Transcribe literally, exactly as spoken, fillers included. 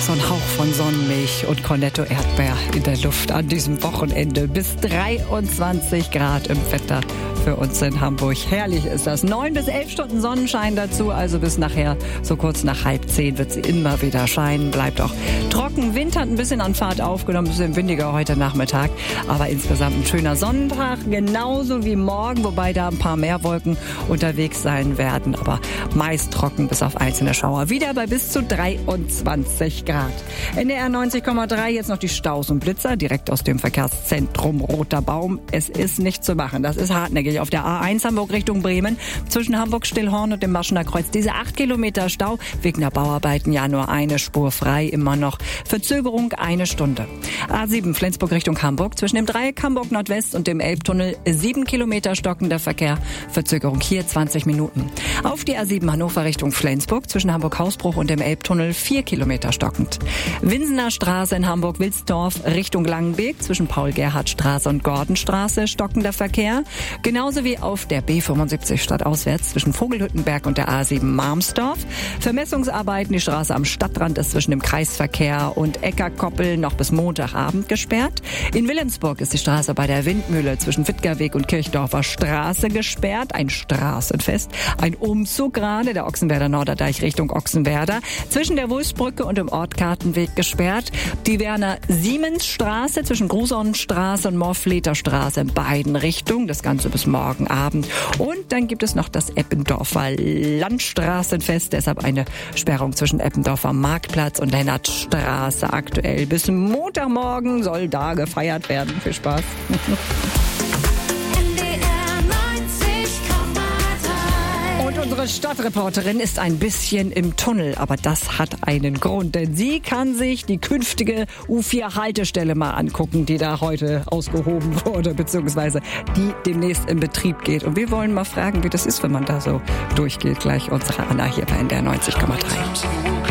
so ein Hauch von Sonnenmilch und Cornetto Erdbeer in der Luft an diesem Wochenende. Bis dreiundzwanzig Grad im Wetter für uns in Hamburg. Herrlich ist das. Neun bis elf Stunden Sonnenschein dazu, also bis nachher, so kurz nach halb zehn wird sie immer wieder scheinen. Bleibt auch trocken. Wind hat ein bisschen an Fahrt aufgenommen, ein bisschen windiger heute Nachmittag, aber insgesamt ein schöner Sonnentag, genauso wie morgen, wobei da ein paar mehr Wolken unterwegs sein werden, aber meist trocken bis auf einzelne Schauer. Wieder bei bis zu dreiundzwanzig Grad. N D R neunzig Komma drei, jetzt noch die Staus und Blitzer direkt aus dem Verkehrszentrum Roter Baum. Es ist nicht zu machen, das ist hartnäckig. Auf der A eins Hamburg Richtung Bremen, zwischen Hamburg-Stillhorn und dem Maschener Kreuz. Diese acht Kilometer Stau, wegen der Bauarbeiten ja nur eine Spur frei, immer noch Verzögerung eine Stunde. A sieben Flensburg Richtung Hamburg, zwischen dem Dreieck Hamburg Nordwest und dem Elbtunnel sieben Kilometer stockender Verkehr, Verzögerung hier zwanzig Minuten. Auf die A sieben Hannover Richtung Flensburg, zwischen Hamburg-Hausbruch und dem Elbtunnel vier Kilometer stockend. Winsener Straße in Hamburg-Wilsdorf Richtung Langenbeek, zwischen Paul-Gerhardt-Straße und Gordonstraße stockender Verkehr. Genauso wie auf der B fünfundsiebzig stadtauswärts zwischen Vogelhüttenberg und der A sieben Marmsdorf. Vermessungsarbeiten, die Straße am Stadtrand ist zwischen dem Kreisverkehr und Eckerkoppel noch bis Montagabend gesperrt. In Wilhelmsburg ist die Straße bei der Windmühle zwischen Wittgerweg und Kirchdorfer Straße gesperrt. Ein Straßenfest. Ein Umzug gerade, der Ochsenwerder Norderdeich Richtung Ochsenwerder. Zwischen der Wulfsbrücke und dem Ortkartenweg gesperrt. Die Werner-Siemens-Straße zwischen Grusonnenstraße und Morfleter Straße in beiden Richtungen. Das Ganze bis morgen Abend. Und dann gibt es noch das Eppendorfer Landstraßenfest. Deshalb eine Sperrung zwischen Eppendorfer Marktplatz und Lennartstraße aktuell. Bis Montagmorgen soll da gefeiert werden. Viel Spaß. Und unsere Stadtreporterin ist ein bisschen im Tunnel, aber das hat einen Grund, denn sie kann sich die künftige U vier Haltestelle mal angucken, die da heute ausgehoben wurde, beziehungsweise die demnächst in Betrieb geht. Und wir wollen mal fragen, wie das ist, wenn man da so durchgeht. Gleich unsere Anna hier bei N D R neunzig Komma drei.